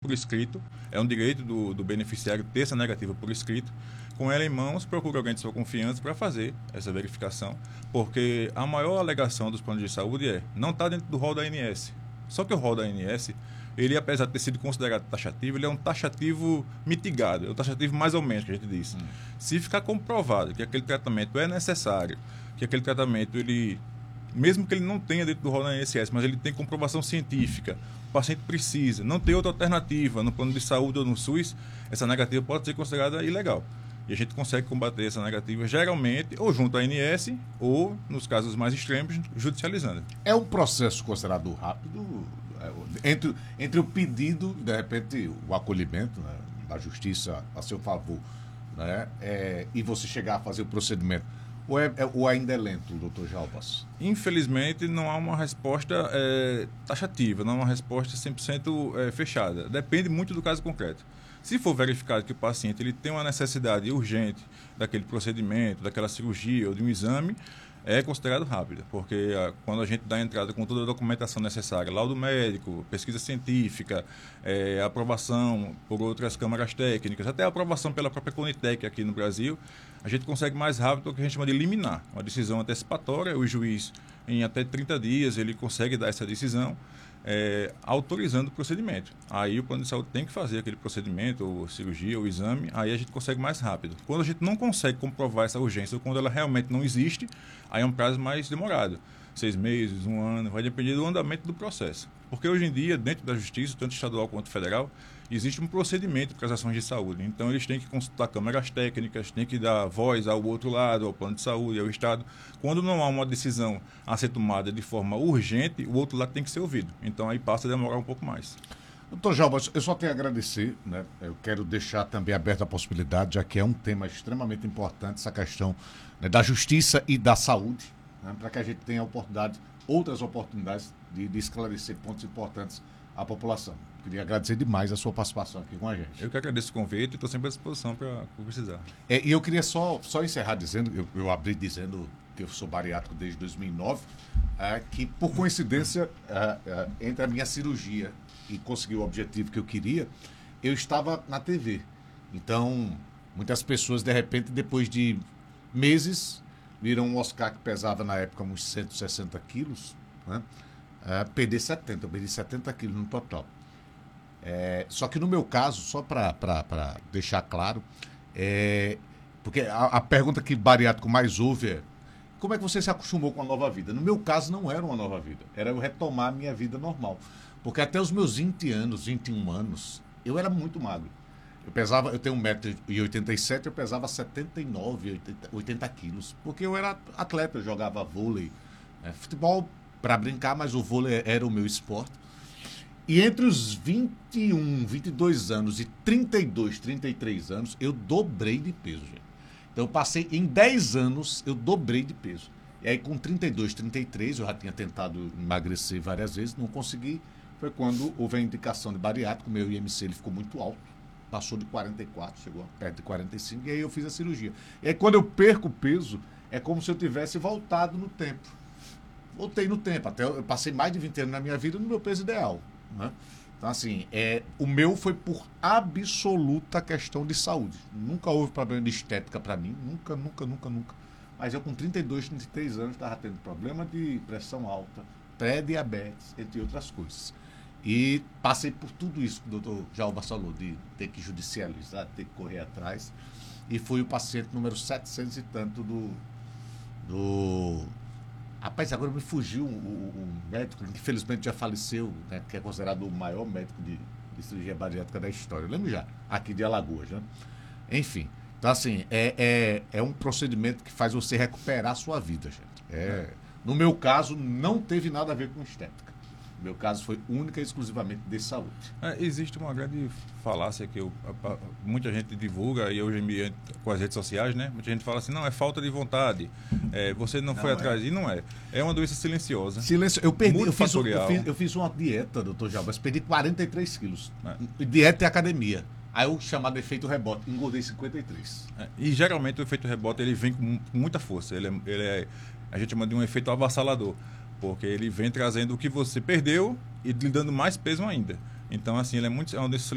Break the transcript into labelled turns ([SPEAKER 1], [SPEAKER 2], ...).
[SPEAKER 1] por escrito, é um direito do beneficiário ter essa negativa por escrito. Com ela em mãos, procure alguém de sua confiança para fazer essa verificação, porque a maior alegação dos planos de saúde não está dentro do rol da ANS. Só que o rol da ANS, ele, apesar de ter sido considerado taxativo, ele é um taxativo mitigado, é um taxativo mais ou menos, que a gente diz. Se ficar comprovado que aquele tratamento é necessário, que aquele tratamento, ele, mesmo que ele não tenha dentro do rol da ANSS, mas ele tem comprovação científica, o paciente precisa, não tem outra alternativa no plano de saúde ou no SUS, essa negativa pode ser considerada ilegal. E a gente consegue combater essa negativa, geralmente, ou junto à ANS, ou, nos casos mais extremos, judicializando.
[SPEAKER 2] É um processo considerado rápido, entre o pedido, de repente, o acolhimento, né, da justiça a seu favor, né, e você chegar a fazer o procedimento. Ou ainda é lento, doutor Jarbas?
[SPEAKER 1] Infelizmente, não há uma resposta taxativa, não há uma resposta 100% fechada. Depende muito do caso concreto. Se for verificado que o paciente ele tem uma necessidade urgente daquele procedimento, daquela cirurgia ou de um exame, é considerado rápido, porque quando a gente dá a entrada com toda a documentação necessária, laudo médico, pesquisa científica, aprovação por outras câmaras técnicas, até a aprovação pela própria Conitec aqui no Brasil, a gente consegue mais rápido o que a gente chama de liminar, uma decisão antecipatória. O juiz, em até 30 dias, ele consegue dar essa decisão, autorizando o procedimento. Aí o plano de saúde tem que fazer aquele procedimento, ou cirurgia, ou exame, aí a gente consegue mais rápido. Quando a gente não consegue comprovar essa urgência, ou quando ela realmente não existe, aí é um prazo mais demorado. 6 meses, 1 ano, vai depender do andamento do processo. Porque hoje em dia, dentro da justiça, tanto estadual quanto federal, existe um procedimento para as ações de saúde. Então, eles têm que consultar câmaras técnicas, têm que dar voz ao outro lado, ao plano de saúde, ao Estado. Quando não há uma decisão a ser tomada de forma urgente, o outro lado tem que ser ouvido. Então, aí passa a demorar um pouco mais.
[SPEAKER 2] Doutor Jarbas, eu só tenho a agradecer, né? Eu quero deixar também aberta a possibilidade, já que é um tema extremamente importante, essa questão, né, da justiça e da saúde, né, para que a gente tenha outras oportunidades de esclarecer pontos importantes à população. Queria agradecer demais a sua participação aqui com a gente.
[SPEAKER 1] Eu que agradeço o convite e estou sempre à disposição para precisar.
[SPEAKER 2] E eu queria só encerrar dizendo, eu abri dizendo que eu sou bariátrico desde 2009, que por coincidência, entre a minha cirurgia e conseguir o objetivo que eu queria, eu estava na TV. Então, muitas pessoas, de repente, depois de meses, viram um Oscar que pesava na época uns 160 quilos, né? Perder 70, eu perdi 70 quilos no total. Só que no meu caso, só para deixar claro, porque a pergunta que bariátrico mais ouve é: como é que você se acostumou com a nova vida? No meu caso, não era uma nova vida, era eu retomar a minha vida normal. Porque até os meus 20 anos, 21 anos, eu era muito magro. Eu tenho 1,87 m, eu pesava 79, 80 quilos. Porque eu era atleta, eu jogava vôlei, futebol para brincar, mas o vôlei era o meu esporte. E entre os 21, 22 anos e 32, 33 anos, eu dobrei de peso, gente. Então eu passei, em 10 anos, eu dobrei de peso. E aí com 32, 33, eu já tinha tentado emagrecer várias vezes, não consegui. Foi quando houve a indicação de bariátrico, meu IMC ele ficou muito alto, passou de 44, chegou perto de 45, e aí eu fiz a cirurgia. E aí quando eu perco peso, é como se eu tivesse voltado no tempo. Voltei no tempo, até eu passei mais de 20 anos na minha vida no meu peso ideal, né? Então assim, o meu foi por absoluta questão de saúde. Nunca houve problema de estética para mim, nunca. Mas eu com 32, 33 anos estava tendo problema de pressão alta, pré-diabetes, entre outras coisas. E passei por tudo isso que o doutor Jarbas falou, de ter que judicializar, ter que correr atrás. E fui o paciente número 700 e tanto do... Rapaz, agora me fugiu um médico, que infelizmente já faleceu, né, que é considerado o maior médico de cirurgia bariátrica da história. Eu lembro já, aqui de Alagoas, né? Enfim, então assim, é um procedimento que faz você recuperar a sua vida, gente. No meu caso, não teve nada a ver com estética. No meu caso, foi única e exclusivamente de saúde.
[SPEAKER 1] Existe uma grande falácia que muita gente divulga, e hoje em dia com as redes sociais, né? Muita gente fala assim, não, é falta de vontade, você não foi atrás. E não é. É uma doença silenciosa.
[SPEAKER 2] Eu fiz uma dieta, doutor Jarbas, perdi 43 quilos. Dieta e academia. Aí o chamado efeito rebote, engordei 53.
[SPEAKER 1] E geralmente o efeito rebote ele vem com muita força. A gente chama de um efeito avassalador, porque ele vem trazendo o que você perdeu e lhe dando mais peso ainda. Então, assim, ele é uma doença